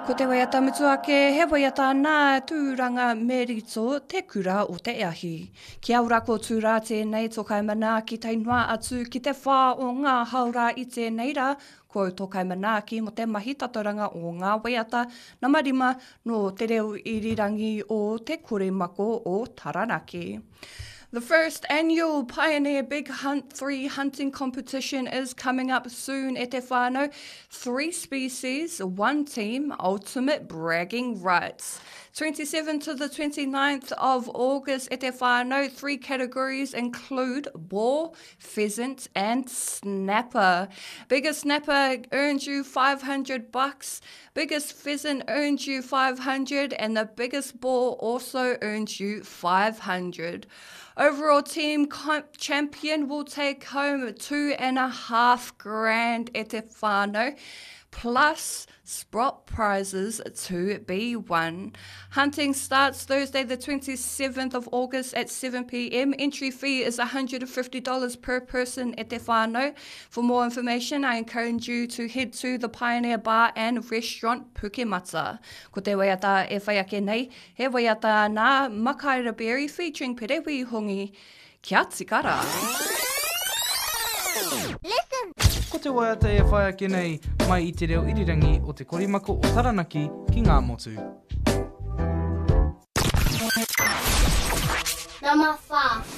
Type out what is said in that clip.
Ko te waiata mutu ake, he waiata nā tūranga merito te kura o te ahi. Kia ora ko tūrā tēnei tokai manaaki tei noa atu ki te whā o ngā haura i tēnei rā, ko tokai manaaki mo te mahi tatoranga o ngā waiata na marima no te reo irirangi o te kore mako o Taranaki. The first annual Pioneer Big Hunt 3 hunting competition is coming up soon e te whānau. 3 species, 1 team, ultimate bragging rights. 27th to the 29th of August e te whānau. 3 categories include boar, pheasant and snapper. Biggest snapper earns you $500. Biggest pheasant earns you $500 and the biggest boar also earns you $500. Overall team champion will take home $2,500 e te whānau, plus spot prizes to be won. Hunting starts Thursday the 27th of August at 7 p.m. Entry fee is $150 per person e te whānau. For more information, I encourage you to head to the Pioneer Bar and Restaurant Pukemata. Ko te waiata e whai ake nei, he waiata nā Makaira Berry featuring Perewi Hongi. Kia tikara! Ko te waiata e whai ake nei mai i te reo irirangi o te korimako o Taranaki ki ngā motu. Nama wha.